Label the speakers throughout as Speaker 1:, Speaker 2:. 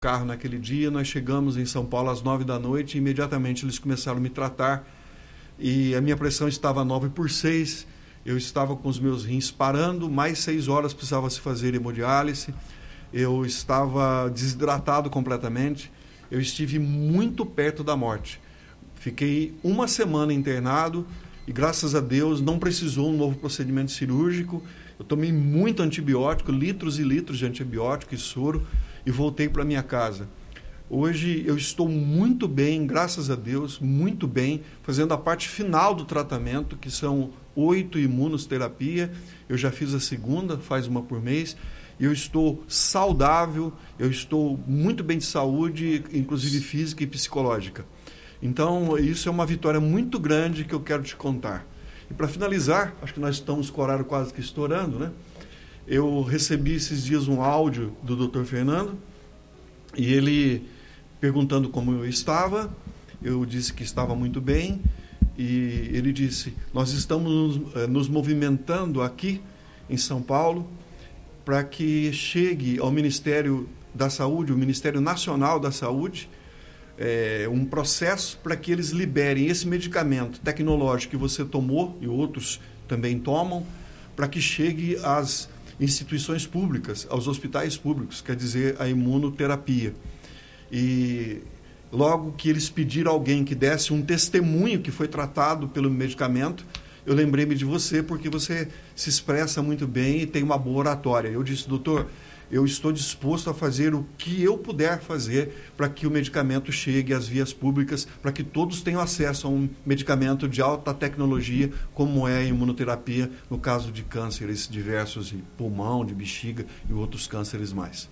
Speaker 1: carro naquele dia. Nós chegamos em São Paulo às 9 da noite e imediatamente eles começaram a me tratar e a minha pressão estava 9/6, eu estava com os meus rins parando, mais 6 horas precisava se fazer hemodiálise, eu estava desidratado completamente, eu estive muito perto da morte. Fiquei 1 semana internado e graças a Deus não precisou um novo procedimento cirúrgico. Eu tomei muito antibiótico, litros e litros de antibiótico e soro, e voltei para minha casa. Hoje eu estou muito bem, graças a Deus, muito bem, fazendo a parte final do tratamento, que são 8 imunoterapia. Eu já fiz a segunda, faz uma por mês. Eu estou saudável, eu estou muito bem de saúde, inclusive física e psicológica. Então, isso é uma vitória muito grande que eu quero te contar. E para finalizar, acho que nós estamos com o horário quase que estourando, né? Eu recebi esses dias um áudio do Dr. Fernando e ele perguntando como eu estava. Eu disse que estava muito bem e ele disse: nós estamos nos movimentando aqui em São Paulo para que chegue ao Ministério da Saúde, o Ministério Nacional da Saúde, um processo para que eles liberem esse medicamento tecnológico que você tomou e outros também tomam, para que chegue às instituições públicas, aos hospitais públicos, quer dizer, a imunoterapia. E logo que eles pediram alguém que desse um testemunho que foi tratado pelo medicamento, eu lembrei-me de você, porque você se expressa muito bem e tem uma boa oratória. Eu disse: doutor, eu estou disposto a fazer o que eu puder fazer para que o medicamento chegue às vias públicas, para que todos tenham acesso a um medicamento de alta tecnologia, como é a imunoterapia, no caso de cânceres diversos, de pulmão, de bexiga e outros cânceres mais.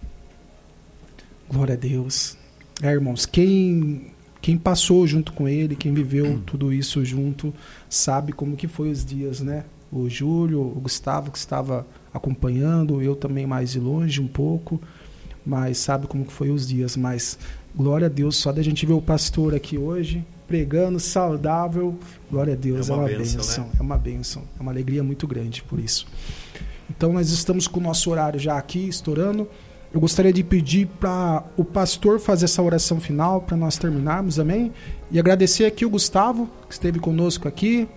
Speaker 2: Glória a Deus. Irmãos, quem passou junto com ele, quem viveu tudo isso junto, sabe como que foi os dias, né? O Júlio, o Gustavo, que estava acompanhando, eu também mais de longe um pouco, mas sabe como que foi os dias. Mas glória a Deus, só da gente ver o pastor aqui hoje pregando, saudável, glória a Deus, é uma bênção, né? É uma bênção, é uma alegria muito grande por isso. Então nós estamos com o nosso horário já aqui estourando. Eu gostaria de pedir para o pastor fazer essa oração final para nós terminarmos, amém? E agradecer aqui o Gustavo, que esteve conosco aqui,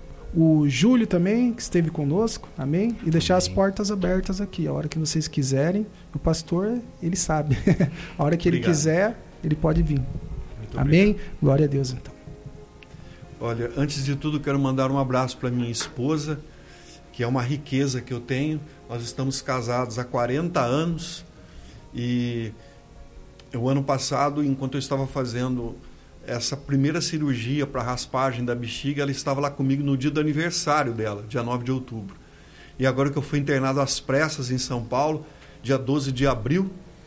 Speaker 2: o Júlio também, que esteve conosco, amém? E deixar as portas abertas aqui, a hora que vocês quiserem. O pastor, ele sabe. A hora que ele quiser, ele pode vir. Muito amém? Obrigado. Glória a Deus, então.
Speaker 1: Olha, antes de tudo, quero mandar um abraço para minha esposa, que é uma riqueza que eu tenho. Nós estamos casados há 40 anos e o ano passado, enquanto eu estava fazendo essa primeira cirurgia para raspagem da bexiga, ela estava lá comigo no dia do aniversário dela, dia 9 de outubro. E agora que eu fui internado às pressas em São Paulo, dia 12 de abril,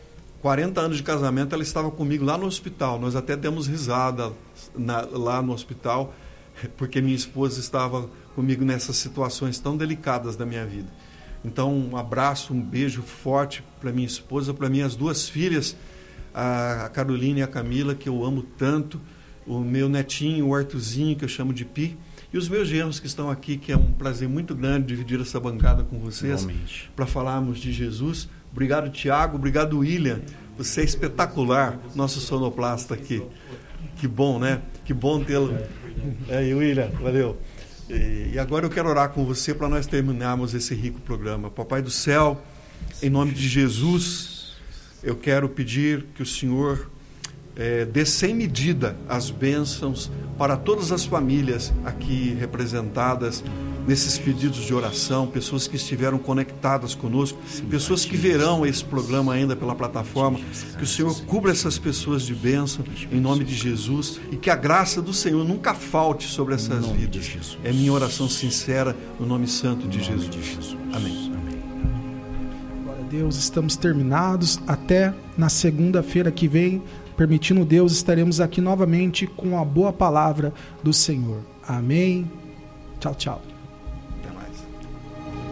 Speaker 1: 40 anos de casamento, ela estava comigo lá no hospital. Nós até demos risada lá no hospital, porque minha esposa estava comigo nessas situações tão delicadas da minha vida. Então, um abraço, um beijo forte para minha esposa, para minhas 2 filhas, a Carolina e a Camila, que eu amo tanto, o meu netinho, o Artuzinho, que eu chamo de Pi, e os meus genros que estão aqui, que é um prazer muito grande dividir essa bancada com vocês, para falarmos de Jesus. Obrigado, Tiago, obrigado, William, você é espetacular, nosso sonoplasta aqui. Que bom, né? Que bom tê-lo. E William, valeu. E agora eu quero orar com você para nós terminarmos esse rico programa. Papai do céu, em nome de Jesus, eu quero pedir que o Senhor dê sem medida as bênçãos para todas as famílias aqui representadas nesses pedidos de oração, pessoas que estiveram conectadas conosco, pessoas que verão esse programa ainda pela plataforma, que o Senhor cubra essas pessoas de bênção em nome de Jesus e que a graça do Senhor nunca falte sobre essas vidas. É minha oração sincera no nome santo de Jesus. Amém.
Speaker 2: Glória a Deus, estamos terminados. Até na segunda-feira que vem, permitindo Deus, estaremos aqui novamente com a boa palavra do Senhor. Amém. Tchau, tchau.